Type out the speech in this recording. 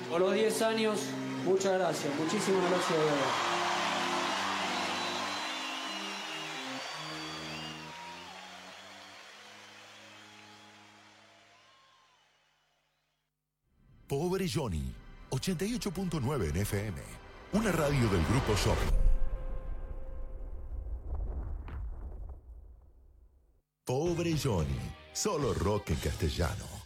Por los 10 años, muchas gracias, muchísimas gracias de verdad. Pobre Johnny, 88.9 en FM, una radio del Grupo Shopping. Pobre Johnny, solo rock en castellano.